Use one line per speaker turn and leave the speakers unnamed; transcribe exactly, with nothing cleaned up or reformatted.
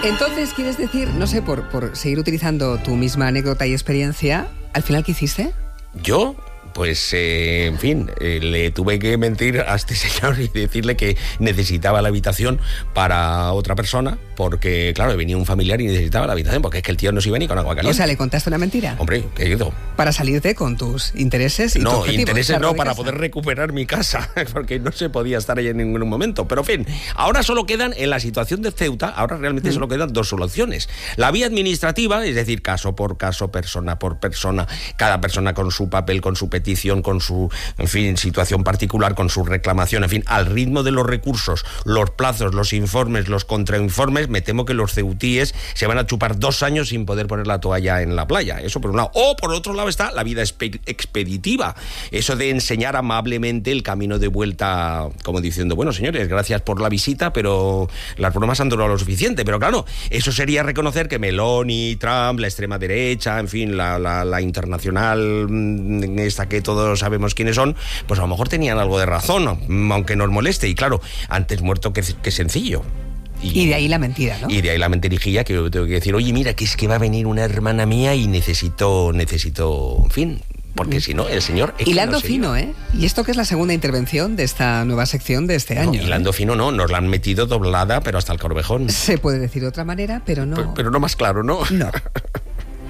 Entonces, ¿quieres decir, no sé, por, por seguir utilizando tu misma anécdota y experiencia, al final qué hiciste?
¿Yo? Pues, eh, en fin, eh, le tuve que mentir a este señor y decirle que necesitaba la habitación para otra persona, porque, claro, venía un familiar y necesitaba la habitación, porque es que el tío no se iba ni con agua caliente.
O sea, ¿le contaste una mentira?
Hombre, querido.
Para salirte con tus intereses y
No,
tu objetivo,
intereses no, para
casa.
poder recuperar mi casa, porque no se podía estar ahí en ningún momento. Pero, en fin, ahora solo quedan, en la situación de Ceuta, ahora realmente mm. solo quedan dos soluciones. La vía administrativa, es decir, caso por caso, persona por persona, cada persona con su papel, con su petición, con su, en fin, situación particular, con su reclamación, en fin, al ritmo de los recursos, los plazos, los informes, los contrainformes, me temo que los ceutíes se van a chupar dos años sin poder poner la toalla en la playa. Eso por un lado. O por otro lado está la vida expeditiva. Eso de enseñar amablemente el camino de vuelta, como diciendo, bueno, señores, gracias por la visita, pero las bromas han durado lo suficiente. Pero claro, eso sería reconocer que Meloni, Trump, la extrema derecha, en fin, la, la, la internacional, esta que todos sabemos quiénes son, pues a lo mejor tenían algo de razón, aunque nos moleste. Y claro, antes muerto que, que sencillo.
Y, y de ahí la mentira, ¿no?
Y de ahí la mentirijilla, que yo tengo que decir, oye, mira, que es que va a venir una hermana mía y necesito, necesito, en fin, porque mm. si no, el señor... Es
hilando
que no
fino, ¿eh? Y esto que es la segunda intervención de esta nueva sección de este
no,
año.
Hilando
¿eh?
fino no, nos la han metido doblada, pero hasta el corvejón.
Se puede decir de otra manera, pero no...
Pero, pero no más claro, ¿no?
No.